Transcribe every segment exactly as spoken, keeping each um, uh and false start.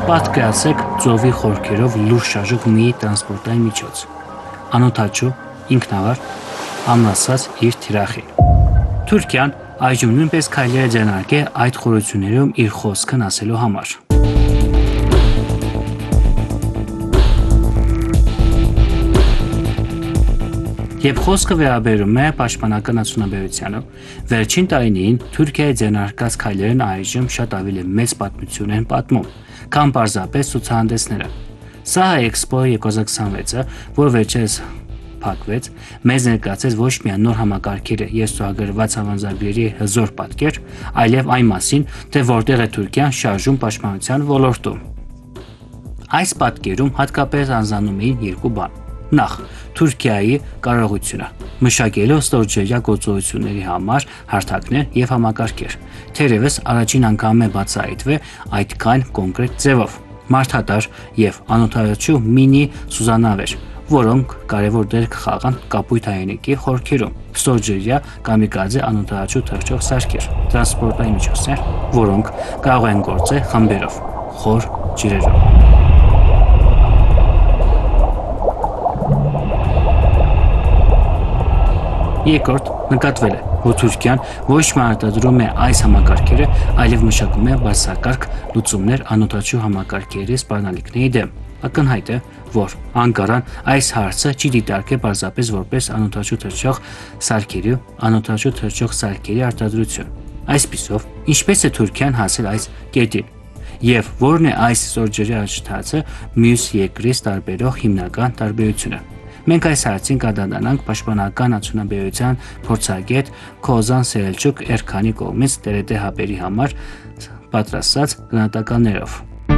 Պատկերացրեք ծովի խորքերով լուրջ շարժող մի տրանսպորտային միջոց։ Անօդաչու, ինքնավար, ամրացած իր թիրախին։ Թուրքիան այժմ նույնպես քայլեր է ձեռնարկել այդ խորություններում իր խոսքն ասելու համար։ Երբ խոսքը վերաբերում է պաշտպանական արդյունաբերությանը, վերջին տարիներին Թուրքիայի ձեռնարկած քայլերն այժմ շատ ավելի մեծ պատմություն են պատմում, քան պարզապես ցուցահանդեսները։ Սա Էքսպո երկու հազար քսանվեցը, որ վերջերս փակվեց, մեզ ներկայացրեց ոչ միայն նոր համակարգերը եւ ստորագրված համաձայնագրերի հզոր պատկեր, այլև այն մասին, թե որտեղ է Թուրքիան շարժում պաշտպանության ոլորտում։ Այս պատկերում հատկապես անձանում էին երկու բան։ Նախ, Թուրքիայի կարողությունը մշակելու ստորջրյա գործողությունների համար հարթակներ եւ համակարգեր, թերևս առաջին անգամ է բացահայտվել այդքան կոնկրետ ձևով, մարդատար եւ անօդաչու մինի սուզանավեր, որոնք կարևոր դեր կխաղան կապույտ հայերենիքի խորքերում, ստորջրյա կամիկաձե անօդաչու թռչող սարքեր, տրանսպորտային միջոցներ, որոնք կարող են գործել խմբերով, խոր ջրերում։ Երկրորդ, նկատվել է, որ Թուրքիան ոչ միայն արտադրում է այս համակարգերը, այլև մշակում է բարձրակարգ լուծումներ անօդաչու համակարգերի սպառնալիքների դեմ։ Ակնհայտ է, որ Անկարան այս հարցը չի դիտարկել պարզապես որպես անօդաչու թռչող սարքերի անօդաչու թռչող սարքերի արտադրություն։ Այսպիսով, ինչպես է Թուրքիան հասել այս կետին, եւ որն է այս ստորջրյա աճթացը մյուս երկրից տարբերող հիմնական տարբերությունը։ Մենք այս հարցին կանդրադառնանք պաշտպանական արդյունաբերության փորձագետ Քոզան Սելչուկ Էրքանի կողմից Տե Ռե Տե հապերի համար պատրաստած գնահատականներով։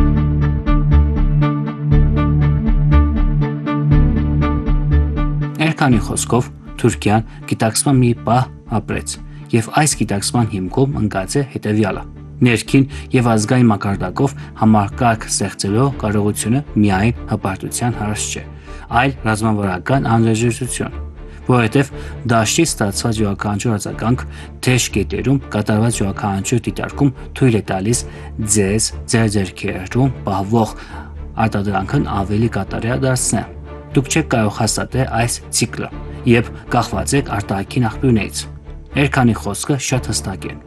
Էրքանի խոսքով Թուրքիան գիտակցման մի պահ ապրեց, եւ այս գիտակցման հիմքում ընկած է հետեւյալը. ներքին եւ ազգային մակարդակով համակարգ ստեղծելու կարողությունը միայն հպարտության հարց չէ, այլ ռազմավարական անհրաժեշտություն, որովհետև դաշտից ստացված յուրաքանչյուր արձագանք թեժ կետերում կատարված յուրաքանչյուր դիտարկում թույլ է տալիս ձեզ ձեր ձեռքերում պահվող արտադրանքն ավելի կատարյալ դարձնել։ Դուք չեք կարող հաստատել այս ցիկլը եւ կախված եք արտահայտքի աղբյուրներից։ Էրքանի խոսքը շատ հստակ է։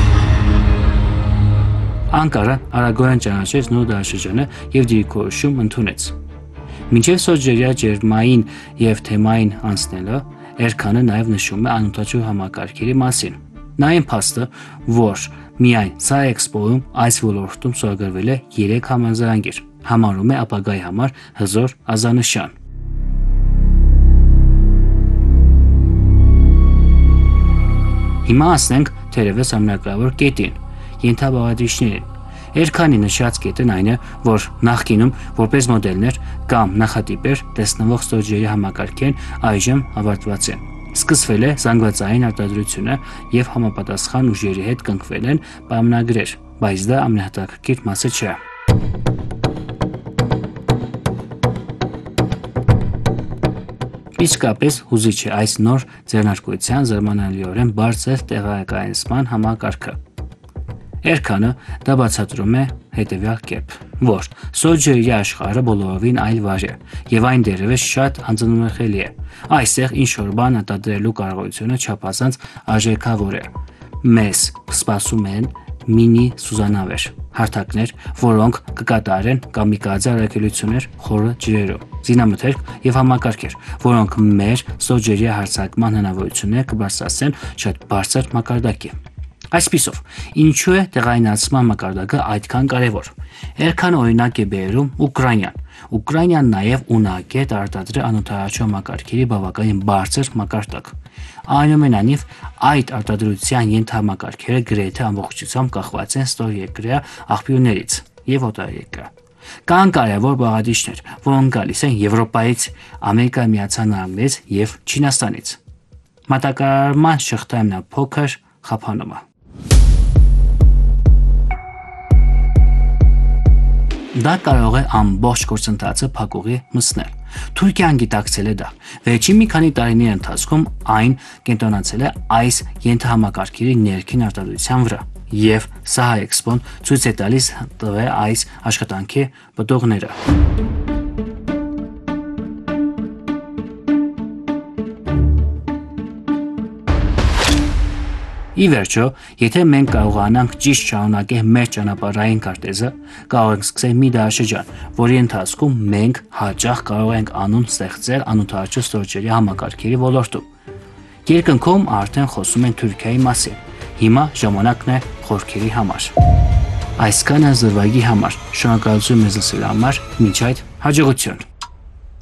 Անկարան արագորեն ճանաչեց նոր դարաշրջանը եւ դիրքորոշում ընդունեց։ Մինչև ստորջրյա ջերմային եւ թեմային անցնելը, Էրքանը նաեւ նշում է անօդաչու համակարգերի մասին։ Նա այն փաստը, որ միայն սա Էքսպոյում այս ոլորտում ստորագրվել է երեք համաձայնագիր, համարում է ապագայի համար հզոր ազանշան։ Հիմա ասենք թերևս ամենակարևոր կետին՝ ենթաբաղադրիչներին։ Էրքանի նշած կետն այն է, որ նախկինում որպես մոդելներ կամ նախատիպեր տեսնվող ստորջրյա համակարգերն այժմ ավարտված են։ Սկսվել է զանգվածային արտադրությունը եւ համապատասխան ուժերի հետ կնքվել են պայմանագրեր, բայց դա ամենահետաքրքիր մասը չէ։ Իսկապես հուզիչ է այս նոր ձեռնարկության զարմանալիորեն բարձր տեղայնացման համակարգը։ Էրքանը դա բացատրում է հետևյալ կերպ, որ ստորջրյա աշխարհը բոլորովին այլ վայր է, եւ այն դերևս շատ անձնամխելի է։ Այստեղ ինչ-որ բան արտադրելու կարողությունը չափազանց արժեքավոր է։ Մեզ սպասում են մինի սուզանավեր, հարթակներ, որոնք կկատարեն կամիկաձե առաքելություններ խորը ջրերում, զինամթերք եւ համակարգեր, որոնք մեր ստորջրյա հարձակման հնարավորությունները կբարձրացնեն շատ բարձր մակարդակի։ Այսպիսով, ինչու է տեղայնացման մակարդակը այդքան կարևոր։ Էրքան օրինակ է բերում Ուկրաինան։ Ուկրաինան նաև ունակ է արտադրել անօդաչու համակարգերի բավականին բարձր մակարդակ։ Այնուամենայնիվ, այդ արտադրության ենթամակարգերը գրեթե ամբողջությամբ կախված են ստորերկրյա աղբյուրներից եւ օտարերկրյա։ Կան կարևոր բաղադրիչներ, որոնք գալիս են Եվրոպայից, Ամերիկայի Միացյալ Նահանգներից եւ Չինաստանից։ Մատակարարման շղթայի ամենափոքր խափանումը։ Դա կարող է ամբողջ գործընթացը փակուղի մտցնել։ Թուրքիան գիտակցել է դա։ Վերջին մի քանի տարիների ընթացքում այն կենտրոնացել է այս ենթահամակարգերի ներքին արտադրության վրա Եվ սա Էքսպոն ցույց է տալիս տվե այս աշխատանքի պտուղները։ Ի վերջո, եթե մենք կարողանանք ճիշտ շարունակել մեր ճանապարհային քարտեզը, կարող ենք սկսել մի դարաշրջան, որի ընթացքում մենք հաճախ կարող ենք անուն ստեղծել անօթաչու ստորջրյա համակարգերի ոլորտում։ Երկնքում արդեն խոսում են Թուրքիայի մասին։ Հիմա ժամանակն է խորքերի համար։ Այսքանը զրվագի համար։ Շնորհակալություն մեզ լսելու համար։ Մինչ այդ հաջողություն։